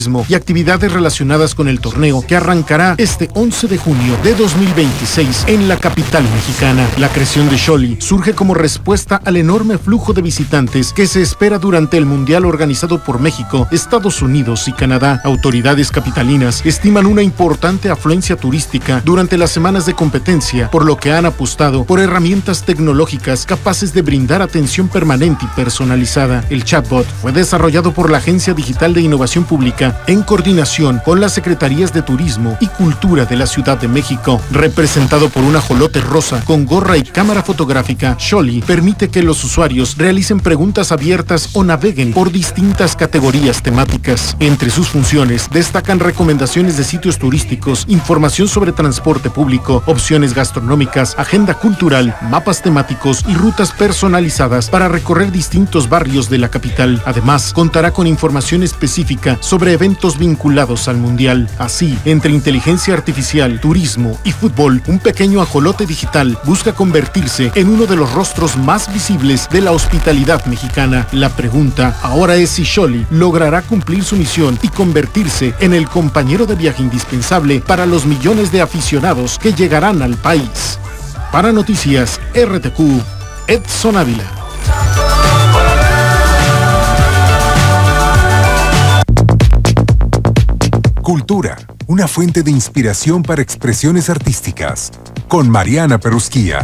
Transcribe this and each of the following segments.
y actividades relacionadas con el torneo que arrancará este 11 de junio de 2026 en la capital mexicana. La creación de Xoli surge como respuesta al enorme flujo de visitantes que se espera durante el Mundial organizado por México, Estados Unidos y Canadá. Autoridades capitalinas estiman una importante afluencia turística durante las semanas de competencia, por lo que han apostado por herramientas tecnológicas capaces de brindar atención permanente y personalizada. El chatbot fue desarrollado por la Agencia Digital de Innovación Pública en coordinación con las Secretarías de Turismo y Cultura de la Ciudad de México. Representado por un ajolote rosa con gorra y cámara fotográfica, Xoli permite que los usuarios realicen preguntas abiertas o naveguen por distintas categorías temáticas. Entre sus funciones destacan recomendaciones de sitios turísticos, información sobre transporte público, opciones gastronómicas, agenda cultural, mapas temáticos y rutas personalizadas para recorrer distintos barrios de la capital. Además, contará con información específica sobre eventos vinculados al Mundial. Así, entre inteligencia artificial, turismo y fútbol, un pequeño ajolote digital busca convertirse en uno de los rostros más visibles de la hospitalidad mexicana. La pregunta ahora es si Xoli logrará cumplir su misión y convertirse en el compañero de viaje indispensable para los millones de aficionados que llegarán al país. Para Noticias RTQ, Edson Ávila. Cultura, una fuente de inspiración para expresiones artísticas, con Mariana Perusquía.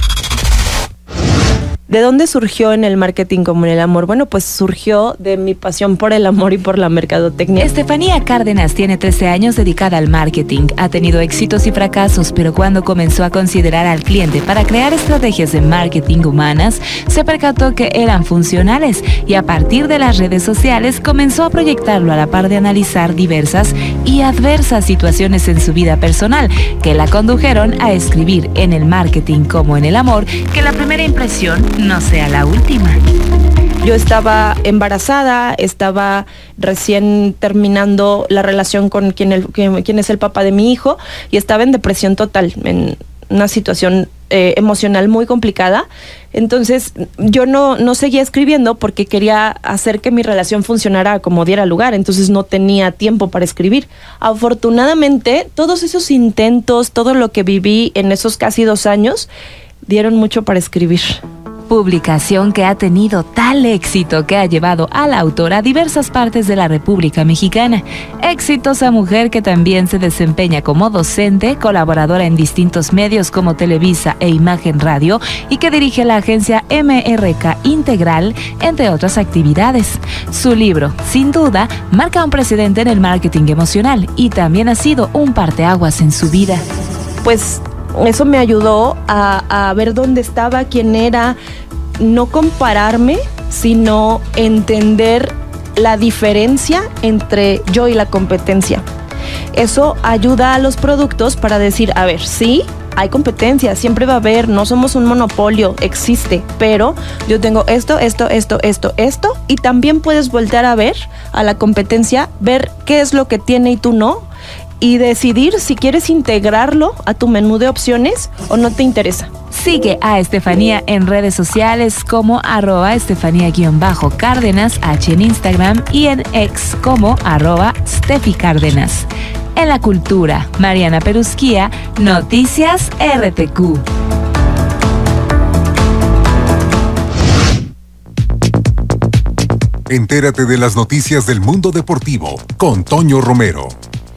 ¿De dónde surgió en el marketing como en el amor? Bueno, pues surgió de mi pasión por el amor y por la mercadotecnia. Estefanía Cárdenas tiene 13 años dedicada al marketing. Ha tenido éxitos y fracasos, pero cuando comenzó a considerar al cliente para crear estrategias de marketing humanas, se percató que eran funcionales y a partir de las redes sociales comenzó a proyectarlo a la par de analizar diversas y adversas situaciones en su vida personal que la condujeron a escribir en el marketing como en el amor que la primera impresión no sea la última. Yo estaba embarazada, estaba recién terminando la relación con quien es el papá de mi hijo y estaba en depresión total, en una situación emocional muy complicada. Entonces yo no seguía escribiendo porque quería hacer que mi relación funcionara como diera lugar, entonces no tenía tiempo para escribir. Afortunadamente, todos esos intentos, todo lo que viví en esos casi 2 años, dieron mucho para escribir. Publicación que ha tenido tal éxito que ha llevado a la autora a diversas partes de la República Mexicana. Exitosa mujer que también se desempeña como docente, colaboradora en distintos medios como Televisa e Imagen Radio y que dirige la agencia MRK Integral, entre otras actividades. Su libro, sin duda, marca un precedente en el marketing emocional y también ha sido un parteaguas en su vida. Pues eso me ayudó a ver dónde estaba, quién era, no compararme, sino entender la diferencia entre yo y la competencia. Eso ayuda a los productos para decir, a ver, sí, hay competencia, siempre va a haber, no somos un monopolio, existe, pero yo tengo esto, y también puedes voltear a ver a la competencia, ver qué es lo que tiene y tú no, y decidir si quieres integrarlo a tu menú de opciones o no te interesa. Sigue a Estefanía en redes sociales como @Estefanía_Cárdenas, H en Instagram y en X como @StefiCárdenas. En la cultura, Mariana Perusquía, Noticias RTQ. Entérate de las noticias del mundo deportivo con Toño Romero.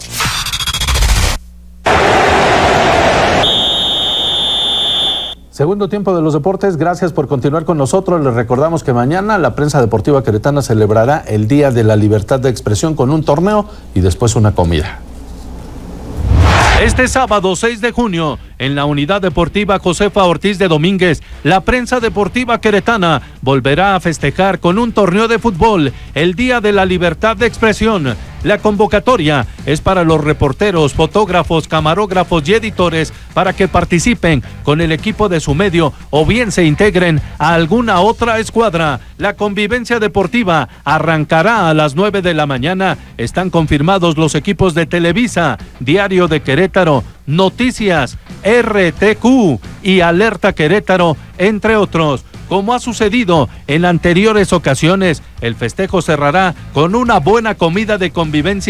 Segundo tiempo de los deportes, gracias por continuar con nosotros. Les recordamos que mañana la prensa deportiva queretana celebrará el Día de la Libertad de Expresión con un torneo y después una comida. Este sábado 6 de junio, en la Unidad Deportiva Josefa Ortiz de Domínguez, la prensa deportiva queretana volverá a festejar con un torneo de fútbol el Día de la Libertad de Expresión. La convocatoria es para los reporteros, fotógrafos, camarógrafos y editores para que participen con el equipo de su medio o bien se integren a alguna otra escuadra. La convivencia deportiva arrancará a las 9 de la mañana. Están confirmados los equipos de Televisa, Diario de Querétaro, Noticias, RTQ y Alerta Querétaro, entre otros. como ha sucedido en anteriores ocasiones. El festejo cerrará con una buena comida de convivencia